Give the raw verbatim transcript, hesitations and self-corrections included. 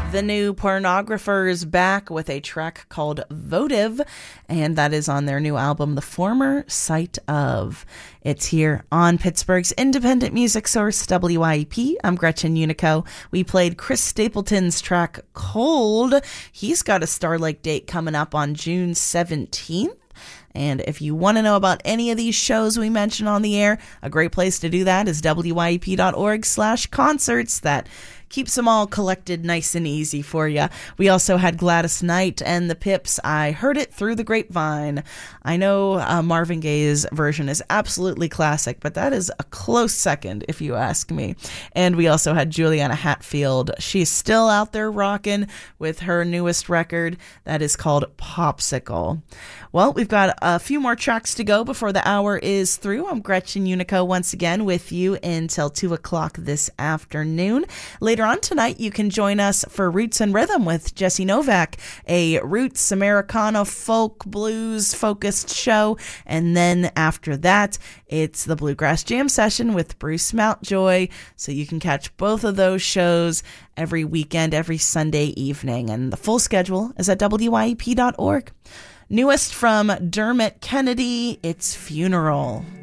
The new Pornographers back with a track called Votive, and that is on their new album, The Former Sight Of. It's here on Pittsburgh's independent music source, W I E P. I'm Gretchen Unico. We played Chris Stapleton's track Cold. He's got a Starlight date coming up on June seventeenth. And if you want to know about any of these shows we mentioned on the air, a great place to do that is W I E P dot org slash concerts. That keeps them all collected nice and easy for you. We also had Gladys Knight and the Pips. I heard it through the grapevine. I know uh, Marvin Gaye's version is absolutely classic, but that is a close second if you ask me. And we also had Juliana Hatfield. She's still out there rocking with her newest record that is called Popsicle. Well, we've got a few more tracks to go before the hour is through. I'm Gretchen Unico once again with you until two o'clock this afternoon. Later on tonight, you can join us for Roots and Rhythm with Jesse Novak, a roots Americana folk blues focused show. And then after that, it's the Bluegrass Jam Session with Bruce Mountjoy. So you can catch both of those shows every weekend, every Sunday evening. And the full schedule is at W I E P dot org. Newest from Dermot Kennedy, it's Funeral.